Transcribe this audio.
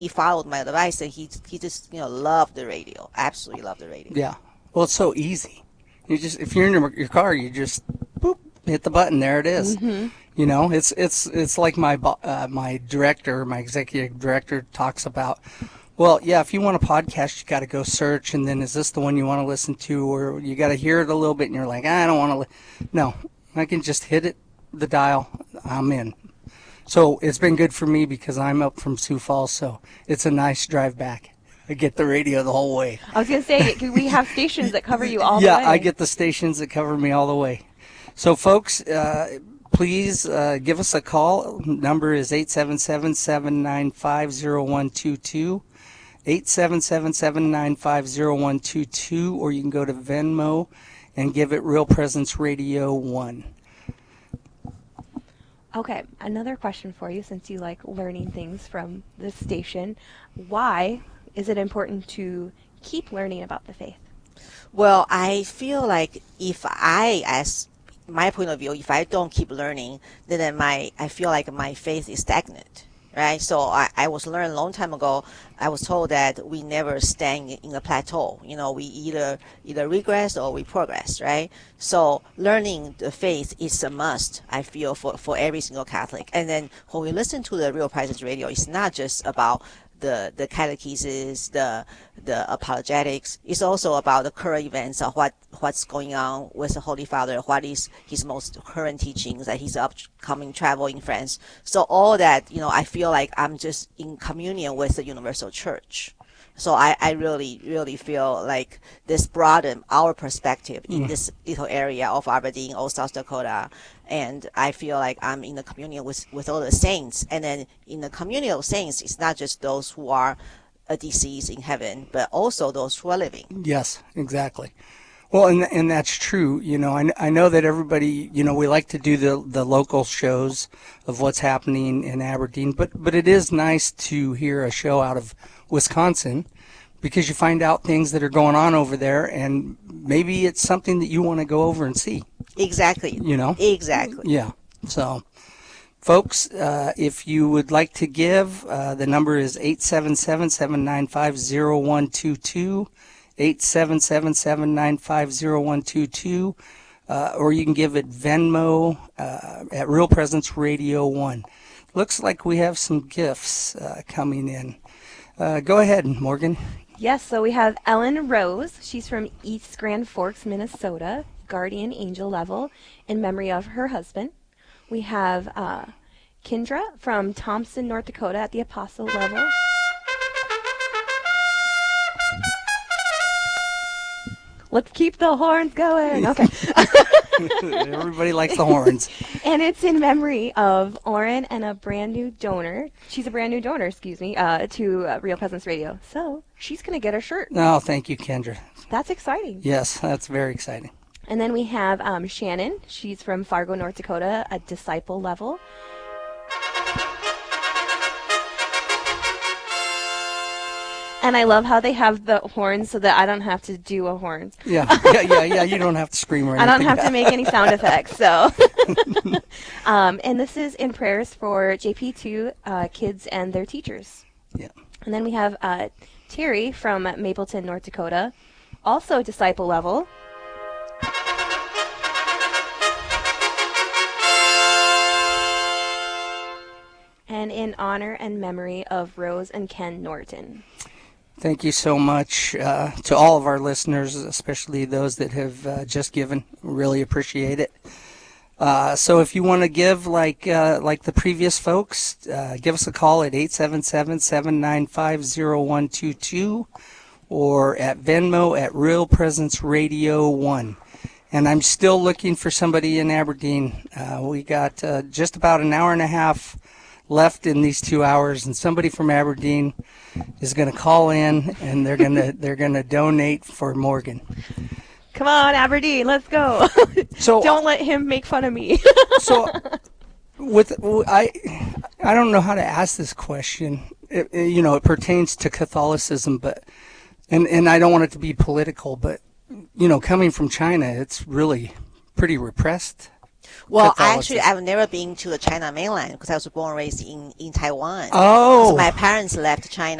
he followed my advice, and he just loved the radio, absolutely loved the radio. Yeah. Well, it's so easy. You just if you're in your car, you just boop hit the button. There it is. Mm-hmm. It's like my director, my executive director talks about. Well, yeah, if you want a podcast, you got to go search, and then is this the one you want to listen to, or you got to hear it a little bit, and you're like, I don't want to. No, I can just hit it, the dial. I'm in. So it's been good for me because I'm up from Sioux Falls, so it's a nice drive back. I get the radio the whole way. I was going to say, we have stations that cover you all the way. Yeah, I get the stations that cover me all the way. So, folks, please give us a call. Number is 877-795-0122, 877-795-0122, or you can go to Venmo and give it Real Presence Radio 1. Okay, another question for you, since you like learning things from this station. Why is it important to keep learning about the faith? Well, I feel like as my point of view, if I don't keep learning, then I feel like my faith is stagnant, right? So I was learned a long time ago. I was told that we never stand in a plateau. We either regress or we progress, right? So learning the faith is a must, I feel, for every single Catholic. And then when we listen to the Real Presence Radio, it's not just about the catechesis, the apologetics. It's also about the current events of what's going on with the Holy Father, what is his most current teachings, that his upcoming travel in France. So all that, I feel like I'm just in communion with the universal church. So I really, really feel like this broadened our perspective in this little area of Aberdeen, Old South Dakota. And I feel like I'm in the communion with all the saints. And then in the communion of saints, it's not just those who are deceased in heaven, but also those who are living. Yes, exactly. Well, and that's true. I know that everybody, we like to do the local shows of what's happening in Aberdeen, but it is nice to hear a show out of Wisconsin, because you find out things that are going on over there, and maybe it's something that you want to go over and see. Exactly. Exactly. Yeah. So, folks, if you would like to give, the number is 877-795-0122, 877-795-0122, or you can give it Venmo at Real Presence Radio 1. Looks like we have some gifts coming in. Go ahead, Morgan. Yes, so we have Ellen Rose. She's from East Grand Forks, Minnesota, guardian angel level in memory of her husband. We have Kendra from Thompson, North Dakota at the apostle level. Let's keep the horns going. Okay. Everybody likes the horns. And it's in memory of Lauren and a brand new donor. She's a brand new donor, to Real Presence Radio. So she's going to get a shirt. Oh, thank you, Kendra. That's exciting. Yes, that's very exciting. And then we have Shannon. She's from Fargo, North Dakota, a disciple level. And I love how they have the horns so that I don't have to do a horn. Yeah. You don't have to scream or anything. I don't have to make any sound effects. So, and this is in prayers for JP2 kids and their teachers. Yeah. And then we have Terry from Mapleton, North Dakota, also disciple level. And in honor and memory of Rose and Ken Norton. Thank you so much to all of our listeners, especially those that have just given. Really appreciate it. So if you want to give like the previous folks, give us a call at 877-795-0122 or at Venmo at Real Presence Radio 1. And I'm still looking for somebody in Aberdeen. We got just about an hour and a half left in these 2 hours, and somebody from Aberdeen is going to call in, and they're going to donate for Morgan. Come on, Aberdeen, let's go. So don't let him make fun of me. So I don't know how to ask this question. It pertains to Catholicism, but and I don't want it to be political, but coming from China, it's really pretty repressed. Well, Catholicism? actually, I've never been to the China mainland because I was born and raised in Taiwan. Oh. So my parents left China